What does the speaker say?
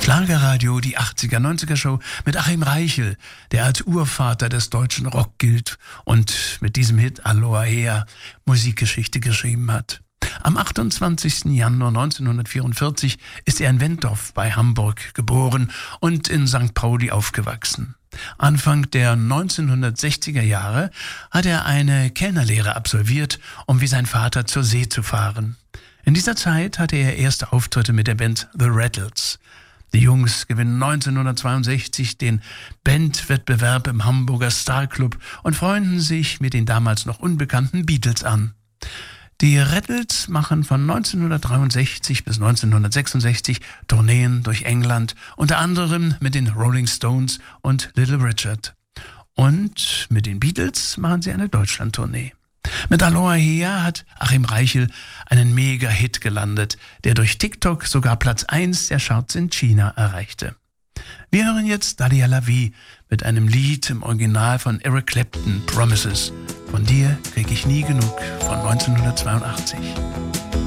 Schlagerradio, die 80er-90er-Show mit Achim Reichel, der als Urvater des deutschen Rock gilt und mit diesem Hit Aloha Hea Musikgeschichte geschrieben hat. Am 28. Januar 1944 ist er in Wentorf bei Hamburg geboren und in St. Pauli aufgewachsen. Anfang der 1960er Jahre hat er eine Kellnerlehre absolviert, um wie sein Vater zur See zu fahren. In dieser Zeit hatte er erste Auftritte mit der Band The Rattles. Die Jungs gewinnen 1962 den Bandwettbewerb im Hamburger Star Club und freunden sich mit den damals noch unbekannten Beatles an. Die Rattles machen von 1963 bis 1966 Tourneen durch England, unter anderem mit den Rolling Stones und Little Richard. Und mit den Beatles machen sie eine Deutschlandtournee. Mit Aloha Hea hat Achim Reichel einen Mega-Hit gelandet, der durch TikTok sogar Platz 1 der Charts in China erreichte. Wir hören jetzt Dalia La Vie mit einem Lied im Original von Eric Clapton, Promises. Von dir krieg ich nie genug, von 1982.